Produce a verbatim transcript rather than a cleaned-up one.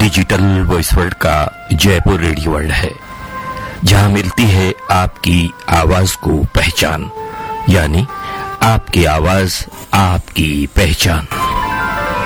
Digital voice world का Jaipur radio world है, जहां मिलती है आपकी आवाज को पहचान, यानी आपकी आवाज आपकी पहचान।